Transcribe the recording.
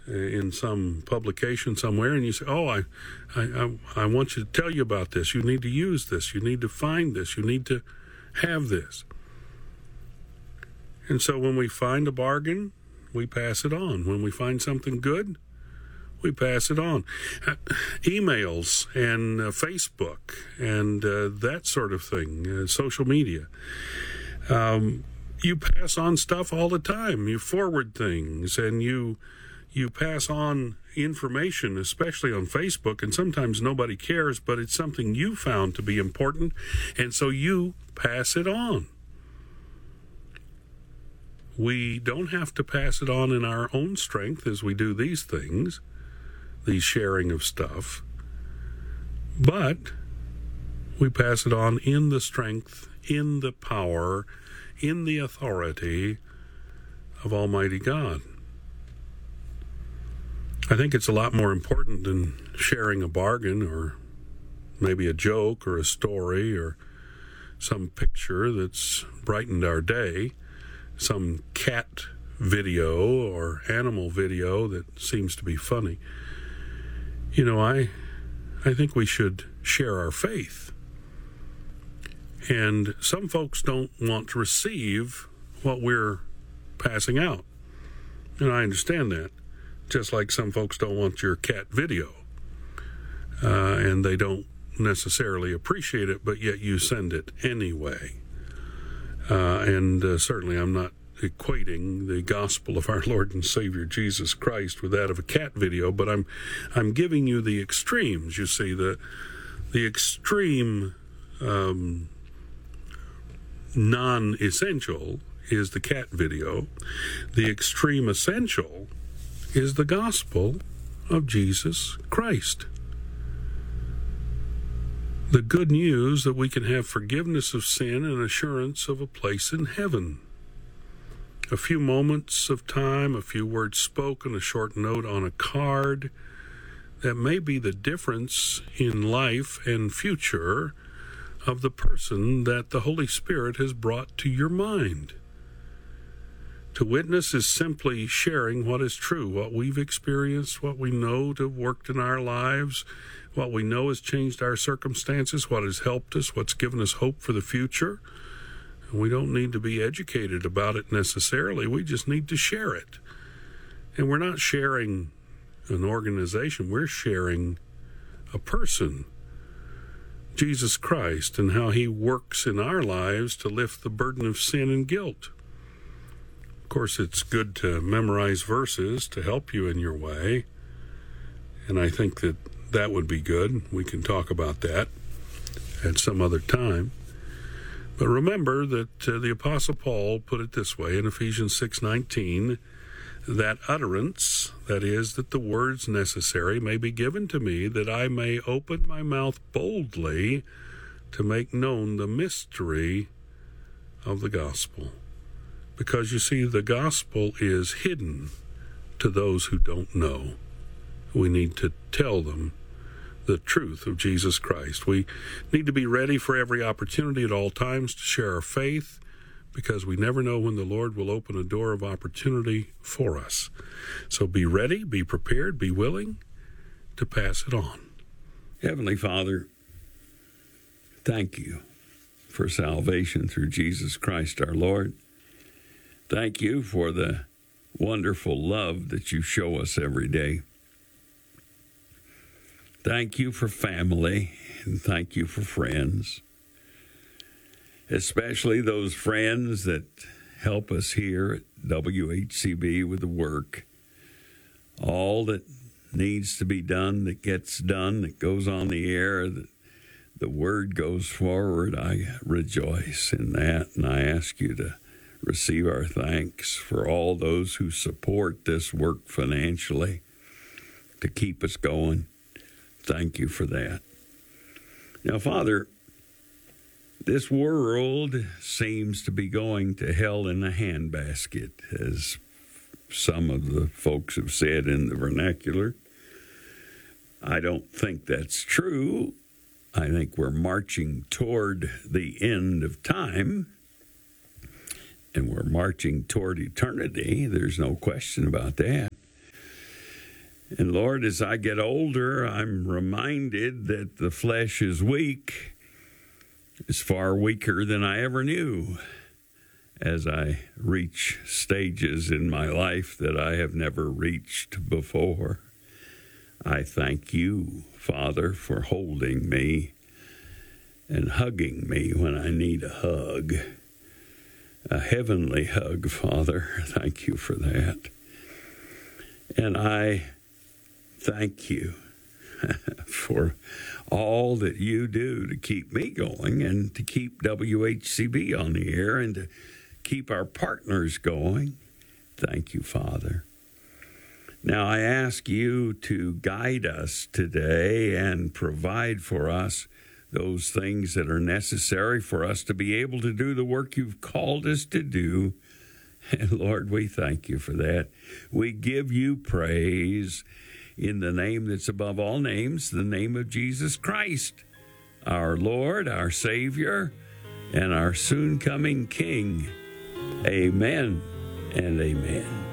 in some publication somewhere, and you say, oh, I want you to tell you about this. You need to use this. You need to find this. You need to have this. And so when we find a bargain, we pass it on. When we find something good, we pass it on. Emails and Facebook and that sort of thing, social media. You pass on stuff all the time. You forward things, and you pass on information, especially on Facebook, and sometimes nobody cares, but it's something you found to be important, and so you pass it on. We don't have to pass it on in our own strength as we do these things, the sharing of stuff, but we pass it on in the strength, in the power, in the authority of Almighty God. I think it's a lot more important than sharing a bargain or maybe a joke or a story or some picture that's brightened our day, some cat video or animal video that seems to be funny. You know, I think we should share our faith. And some folks don't want to receive what we're passing out. And I understand that. Just like some folks don't want your cat video. And they don't necessarily appreciate it, but yet you send it anyway. And certainly I'm not equating the gospel of our Lord and Savior Jesus Christ with that of a cat video, but I'm giving you the extremes. You see, the extreme non-essential is the cat video. The extreme essential is the gospel of Jesus Christ. The good news that we can have forgiveness of sin and assurance of a place in heaven. A few moments of time, a few words spoken, a short note on a card, that may be the difference in life and future of the person that the Holy Spirit has brought to your mind. To witness is simply sharing what is true, what we've experienced, what we know to have worked in our lives, what we know has changed our circumstances, what has helped us, what's given us hope for the future. And we don't need to be educated about it necessarily. We just need to share it. And we're not sharing an organization. We're sharing a person, Jesus Christ, and how he works in our lives to lift the burden of sin and guilt. Of course, it's good to memorize verses to help you in your way, and I think that would be good. We can talk about that at some other time. But remember that the Apostle Paul put it this way in Ephesians 6:19, that utterance, that is, that the words necessary may be given to me, that I may open my mouth boldly to make known the mystery of the gospel. Because you see, the gospel is hidden to those who don't know. We need to tell them the truth of Jesus Christ. We need to be ready for every opportunity at all times to share our faith, because we never know when the Lord will open a door of opportunity for us. So be ready, be prepared, be willing to pass it on. Heavenly Father, thank you for salvation through Jesus Christ our Lord. Thank you for the wonderful love that you show us every day. Thank you for family, and thank you for friends, especially those friends that help us here at WHCB with the work. All that needs to be done, that gets done, that goes on the air, that the word goes forward. I rejoice in that, and I ask you to receive our thanks for all those who support this work financially to keep us going. Thank you for that. Now, Father, this world seems to be going to hell in a handbasket, as some of the folks have said in the vernacular. I don't think that's true. I think we're marching toward the end of time, and we're marching toward eternity. There's no question about that. And Lord, as I get older, I'm reminded that the flesh is weak. It's far weaker than I ever knew as I reach stages in my life that I have never reached before. I thank you, Father, for holding me and hugging me when I need a hug. A heavenly hug, Father. Thank you for that. And I thank you for all that you do to keep me going and to keep WHCB on the air and to keep our partners going. Thank you, Father. Now I ask you to guide us today and provide for us those things that are necessary for us to be able to do the work you've called us to do. And Lord, we thank you for that. We give you praise in the name that's above all names, the name of Jesus Christ, our Lord, our Savior, and our soon-coming King. Amen and amen.